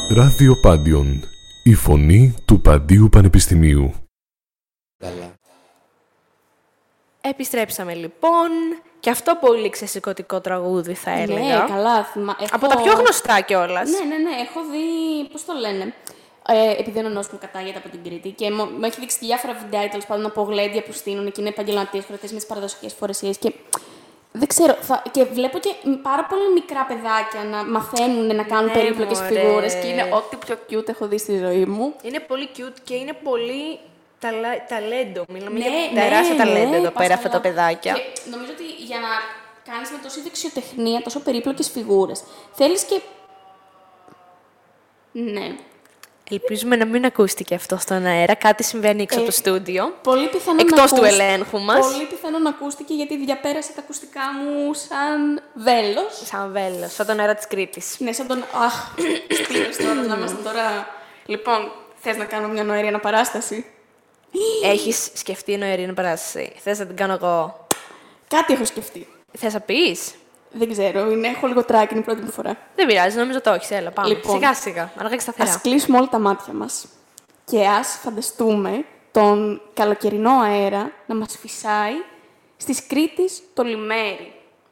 Ράδιο Πάντιον, η φωνή του Παντίου Πανεπιστημίου. Καλά. Επιστρέψαμε λοιπόν. Και αυτό πολύ ξεσηκωτικό τραγούδι θα έλεγα. Ναι, καλά. Από τα πιο γνωστά κιόλας. Ναι. Έχω δει. Πώς το λένε. Επειδή ο νονός μου κατάγεται από την Κρήτη και μου έχει δείξει διάφορα βιντεάκια τέλος πάντων από γλέντια που στείνουν και είναι επαγγελματίες χορευτές με τις παραδοσιακές φορεσίες. Και δεν ξέρω. Και βλέπω και πάρα πολύ μικρά παιδάκια να μαθαίνουν να κάνουν περίπλοκες φιγούρες και είναι ό,τι πιο cute έχω δει στη ζωή μου. Είναι πολύ cute και είναι πολύ ταλέντο. Μιλάμε για τεράστιο ταλέντο εδώ πέρα αυτά τα παιδάκια. Και νομίζω ότι για να κάνεις με τόση δεξιοτεχνία, τόσο περίπλοκες φιγούρες, θέλεις και. Ναι. Ελπίζουμε να μην ακούστηκε αυτό στον αέρα. Κάτι συμβαίνει έξω από το στούντιο. Πολύ πιθανό εκτός του ελέγχου μας. Πολύ πιθανό να ακούστηκε γιατί διαπέρασε τα ακουστικά μου σαν βέλος. Σαν βέλος, σαν τον αέρα της Κρήτης. Ναι, σαν τον. Αχ, στείλες τώρα να είμαστε τώρα. Λοιπόν, θες να κάνω μια νοερή αναπαράσταση? Έχεις σκεφτεί νοερή αναπαράσταση? Θες να την κάνω εγώ? Κάτι έχω σκεφτεί. Θες να πεις? Δεν ξέρω, έχω λίγο τράκι, είναι η πρώτη μου φορά. Δεν πειράζει, νομίζω το έχεις. Έλα, πάμε. Λοιπόν, σιγά σιγά, αργά και σταθερά. Ας κλείσουμε όλα τα μάτια μας και ας φανταστούμε τον καλοκαιρινό αέρα να μας φυσάει στις Κρήτης το λιμέρι.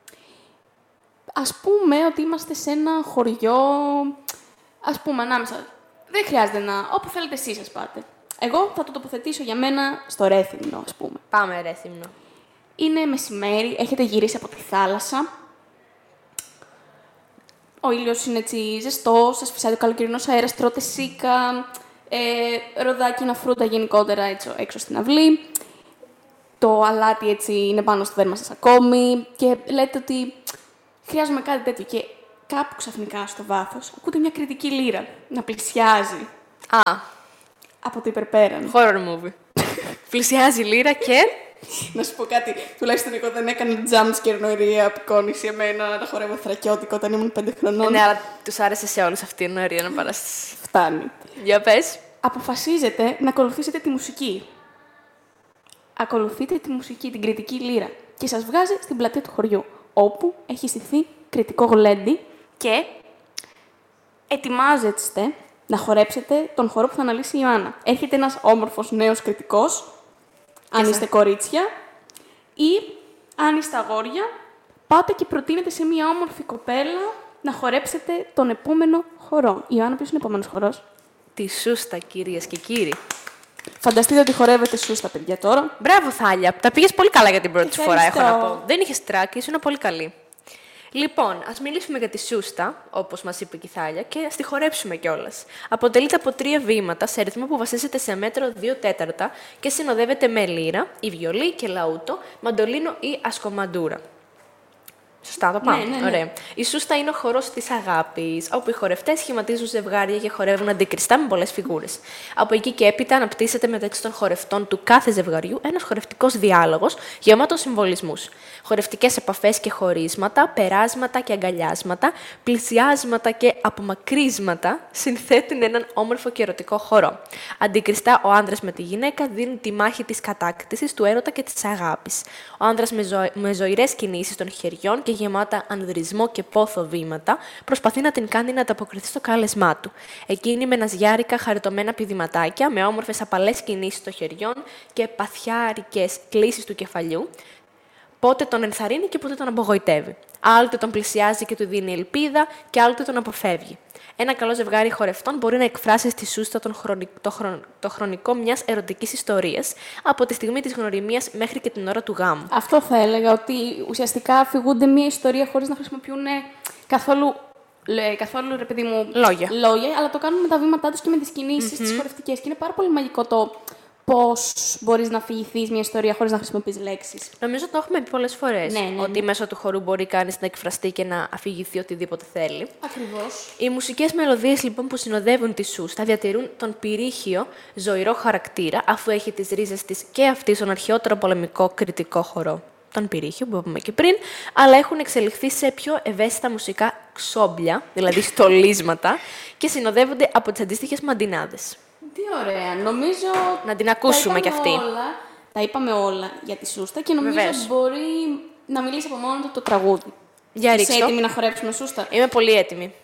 Ας πούμε ότι είμαστε σε ένα χωριό, ας πούμε ανάμεσα. Δεν χρειάζεται να. Όπου θέλετε εσείς σας πάτε. Εγώ θα το τοποθετήσω για μένα στο Ρέθυμνο, ας πούμε. Πάμε, Ρέθυμνο. Είναι μεσημέρι, έχετε γυρίσει από τη θάλασσα. Ο ήλιος είναι έτσι ζεστός, σας φυσάει το καλοκαιρινός αέρας, τρώτε σίκα, ροδάκινα φρούτα γενικότερα έτσι, έξω στην αυλή. Το αλάτι έτσι είναι πάνω στο δέρμα σας ακόμη και λέτε ότι χρειάζομαι κάτι τέτοιο. Και κάπου ξαφνικά στο βάθος ακούτε μια κριτική λύρα να πλησιάζει. Από το υπερπέραν. Horror movie. Πλησιάζει η λύρα και. Να σου πω κάτι, τουλάχιστον εγώ δεν έκανα jumpscare νοερία απεικόνηση εμένα να χορεύω θρακιώτικο όταν ήμουν 5 χρονών. Ναι, αλλά τους άρεσε σε όλους αυτή η νοερή αναπαράσταση. Φτάνει. Για πες. Αποφασίζετε να ακολουθήσετε τη μουσική. Ακολουθείτε τη μουσική, την κριτική λύρα και σας βγάζει στην πλατεία του χωριού, όπου έχει στηθεί κριτικό γλέντι και ετοιμάζεστε να χορέψετε τον χορό που θα αναλύσει η Ιωάννα. Έρχεται ένας όμορφος νέος κριτικός, αν είστε κορίτσια, ή αν είστε αγόρια, πάτε και προτείνετε σε μια όμορφη κοπέλα να χορέψετε τον επόμενο χορό. Η Ιωάννα, ποιος είναι ο επόμενος χορός? Τη σούστα, κυρίες και κύριοι. Φανταστείτε ότι χορεύετε σούστα, παιδιά, τώρα. Μπράβο, Θάλια. Τα πήγες πολύ καλά για την πρώτη φορά, έχω Ευχαριστώ. να πω. Δεν είχες τράκι, ήσουν πολύ καλή. Λοιπόν, ας μιλήσουμε για τη σούστα, όπως μας είπε και η Θάλια, και ας τη χορέψουμε κιόλας. Αποτελείται από 3 βήματα σε ρυθμό που βασίζεται σε μέτρο 2/4 και συνοδεύεται με λύρα, η βιολί και λαούτο, μαντολίνο ή ασκομαντούρα. Σωστά το πάμε. Ναι. Ωραία. Η σούστα είναι ο χορός της αγάπης, όπου οι χορευτές σχηματίζουν ζευγάρια και χορεύουν αντικριστά με πολλές φιγούρες. Από εκεί και έπειτα αναπτύσσεται μεταξύ των χορευτών του κάθε ζευγαριού ένας χορευτικός διάλογος γεμάτος συμβολισμούς. Χορευτικές επαφές και χωρίσματα, περάσματα και αγκαλιάσματα, πλησιάσματα και απομακρύσματα συνθέτουν έναν όμορφο και ερωτικό χορό. Αντικριστά, ο άντρας με τη γυναίκα δίνουν τη μάχη της κατάκτησης, του έρωτα και της αγάπης. Ο άντρας με ζωηρές κινήσεις των χεριών και γεμάτα ανδρισμό και πόθο βήματα, προσπαθεί να την κάνει να ανταποκριθεί στο κάλεσμά του. Εκείνη με ναζιάρικα χαριτωμένα πηδηματάκια, με όμορφες απαλές κινήσεις των χεριών και παθιάρικες κλίσεις του κεφαλιού, πότε τον ενθαρρύνει και πότε τον απογοητεύει. Άλλοτε τον πλησιάζει και του δίνει ελπίδα, και άλλοτε τον αποφεύγει. Ένα καλό ζευγάρι χορευτών μπορεί να εκφράσει στη σούστα το χρονικό μιας ερωτικής ιστορίας, από τη στιγμή της γνωριμίας μέχρι και την ώρα του γάμου. Αυτό θα έλεγα, ότι ουσιαστικά αφηγούνται μια ιστορία χωρίς να χρησιμοποιούν καθόλου ρε παιδί μου, Λόγια. αλλά το κάνουν με τα βήματά τους και με τις κινήσεις τις χορευτικές. Και είναι πάρα πολύ μαγικό το πώς μπορείς να αφηγηθείς μια ιστορία χωρίς να χρησιμοποιείς λέξεις. Νομίζω το έχουμε πει πολλές φορές. Ναι. Ότι μέσω του χορού μπορεί κανείς να εκφραστεί και να αφηγηθεί οτιδήποτε θέλει. Ακριβώς. Οι μουσικές μελωδίες λοιπόν που συνοδεύουν τη σούστα διατηρούν τον πυρήχιο ζωηρό χαρακτήρα, αφού έχει τις ρίζες της και αυτή στον αρχαιότερο πολεμικό κριτικό χορό, τον πυρήχιο που είπαμε και πριν, αλλά έχουν εξελιχθεί σε πιο ευαίσθητα μουσικά ξόμπλια, δηλαδή στολίσματα, και συνοδεύονται από τις αντίστοιχες μαντινάδες. Τι ωραία. Νομίζω. Να την ακούσουμε κι αυτή. Τα είπαμε όλα για τη σούστα και νομίζω Βεβαίως. μπορεί να μιλήσει από μόνο του το τραγούδι. Για Είσαι ρίξτε το. έτοιμη να χορέψουμε σούστα? Είμαι πολύ έτοιμη.